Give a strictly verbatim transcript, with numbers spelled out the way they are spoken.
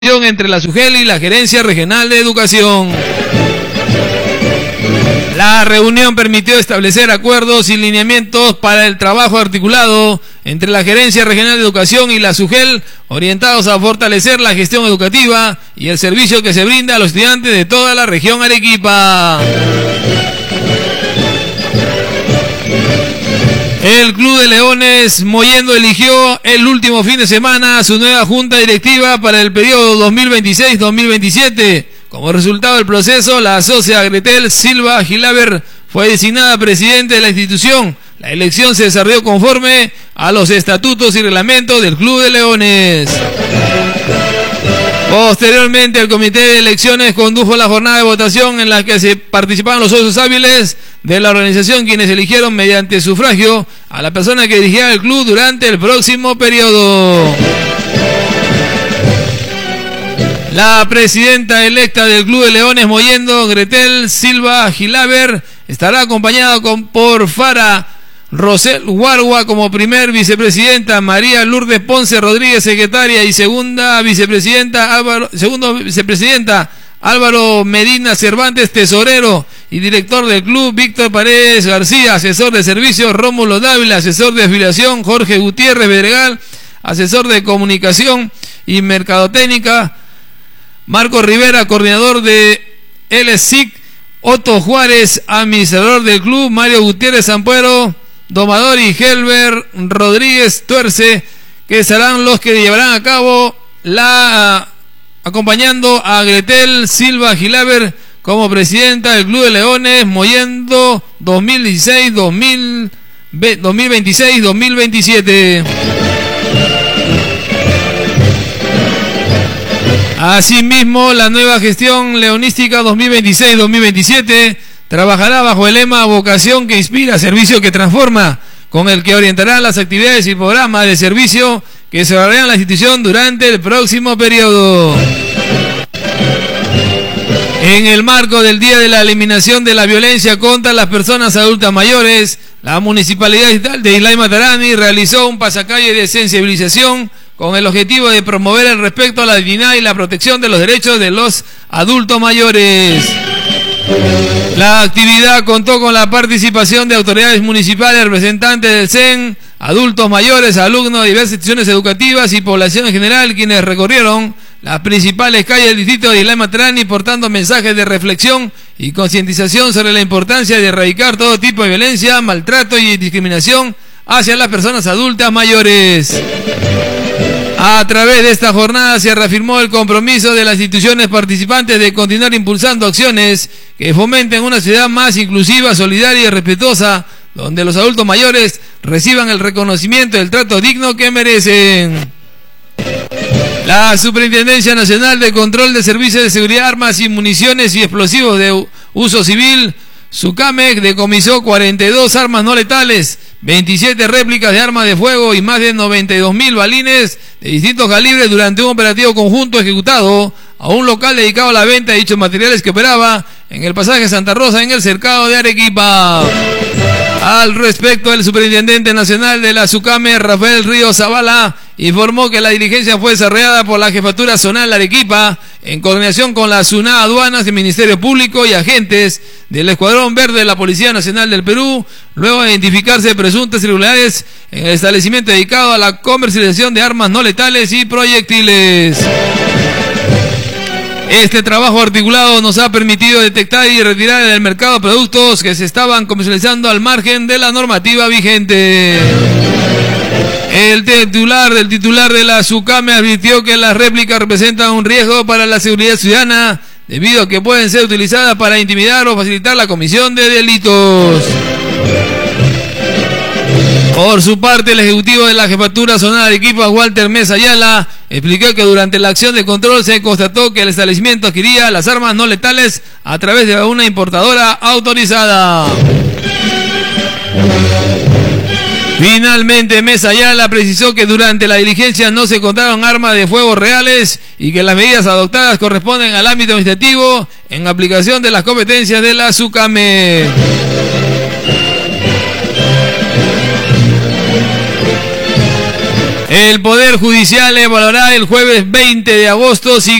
entre la SUGEL y la Gerencia Regional de Educación. La reunión permitió establecer acuerdos y lineamientos para el trabajo articulado entre la Gerencia Regional de Educación y la SUGEL, orientados a fortalecer la gestión educativa y el servicio que se brinda a los estudiantes de toda la región Arequipa. El Club de Leones Mollendo eligió el último fin de semana a su nueva junta directiva para el periodo dos mil veintiséis dos mil veintisiete. Como resultado del proceso, la socia Gretel Silva Gilaber fue designada presidente de la institución. La elección se desarrolló conforme a los estatutos y reglamentos del Club de Leones. Posteriormente, el comité de elecciones condujo la jornada de votación en la que se participaron los socios hábiles de la organización, quienes eligieron mediante sufragio a la persona que dirigirá el club durante el próximo periodo. La presidenta electa del Club de Leones Mollendo, Gretel Silva Gilaber, estará acompañada con, por Fara Rosel Guarua como primer vicepresidenta, María Lourdes Ponce Rodríguez secretaria y segunda vicepresidenta Álvaro, segundo vicepresidenta Álvaro Medina Cervantes tesorero y director del club Víctor Paredes García, asesor de servicios Rómulo Dávila, asesor de afiliación Jorge Gutiérrez Bedregal, asesor de comunicación y mercadotécnica Marco Rivera, coordinador de L S I C, Otto Juárez, administrador del club, Mario Gutiérrez Zampuero, domador, y Helber Rodríguez Tuerce, que serán los que llevarán a cabo la acompañando a Gretel Silva Gilaber como presidenta del Club de Leones Mollendo dos mil dieciséis dos mil veintiséis dos mil veintisiete. Asimismo, la nueva gestión leonística dos mil veintiséis dos mil veintisiete trabajará bajo el lema vocación que inspira, servicio que transforma, con el que orientará las actividades y programas de servicio que se desarrollarán en la institución durante el próximo periodo. En el marco del Día de la Eliminación de la Violencia contra las Personas Adultas Mayores, la Municipalidad de Islay Matarani realizó un pasacalle de sensibilización con el objetivo de promover el respeto a la dignidad y la protección de los derechos de los adultos mayores. La actividad contó con la participación de autoridades municipales, representantes del C E N, adultos mayores, alumnos de diversas instituciones educativas y población en general, quienes recorrieron las principales calles del distrito de Islay Matarani portando mensajes de reflexión y concientización sobre la importancia de erradicar todo tipo de violencia, maltrato y discriminación hacia las personas adultas mayores. A través de esta jornada se reafirmó el compromiso de las instituciones participantes de continuar impulsando acciones que fomenten una sociedad más inclusiva, solidaria y respetuosa, donde los adultos mayores reciban el reconocimiento y el trato digno que merecen. La Superintendencia Nacional de Control de Servicios de Seguridad, Armas y Municiones y Explosivos de Uso Civil, SUCAMEC, decomisó cuarenta y dos armas no letales, veintisiete réplicas de armas de fuego y más de noventa y dos mil balines de distintos calibres durante un operativo conjunto ejecutado a un local dedicado a la venta de dichos materiales que operaba en el pasaje Santa Rosa, en el cercado de Arequipa. Al respecto, el superintendente nacional de la SUCAMEC, Rafael Ríos Zavala, informó que la diligencia fue desarrollada por la Jefatura Zonal de Arequipa en coordinación con la SUNA, Aduanas, el Ministerio Público y agentes del Escuadrón Verde de la Policía Nacional del Perú, luego de identificarse presuntas irregularidades en el establecimiento dedicado a la comercialización de armas no letales y proyectiles. Este trabajo articulado nos ha permitido detectar y retirar del mercado productos que se estaban comercializando al margen de la normativa vigente. El titular del titular de la SUCAMEC advirtió que las réplicas representan un riesgo para la seguridad ciudadana debido a que pueden ser utilizadas para intimidar o facilitar la comisión de delitos. Por su parte, el ejecutivo de la Jefatura Zonal de Arequipa, Walter Mesa Ayala, explicó que durante la acción de control se constató que el establecimiento adquiría las armas no letales a través de una importadora autorizada. Finalmente, Mesa Ayala precisó que durante la diligencia no se encontraron armas de fuego reales y que las medidas adoptadas corresponden al ámbito administrativo en aplicación de las competencias de la SUCAMEC. El Poder Judicial evaluará el jueves veinte de agosto si